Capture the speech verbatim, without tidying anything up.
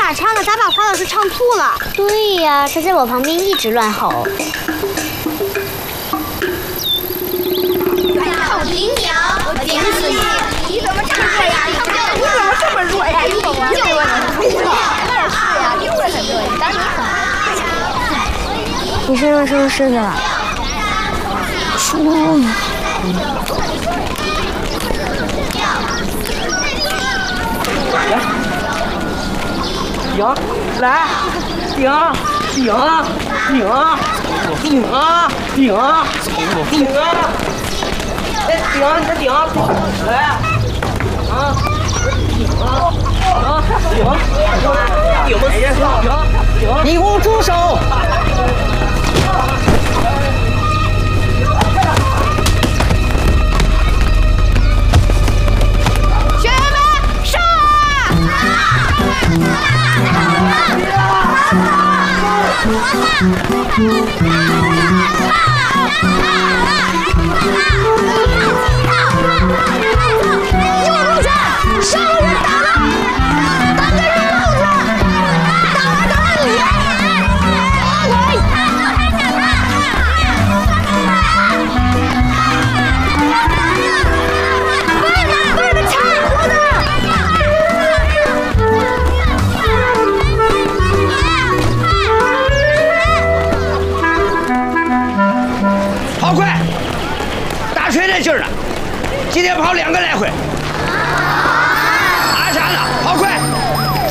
咋唱的？咋把华老师唱吐了？ 对呀，他在我旁边一直乱吼。 好听鸟，我顶死你！你怎么唱歌呀？你怎么这么弱呀？你怎么就我你是呀，你会很弱，但你很。 你身上是不是湿的了？说。 顶，来，顶，顶，顶，顶啊，顶，顶啊！哎，顶，你再顶，来，啊，顶啊，啊，顶，顶，顶，顶，你给我住手！ 学员们，上跑快！大锤这劲儿了，今天跑两个来回。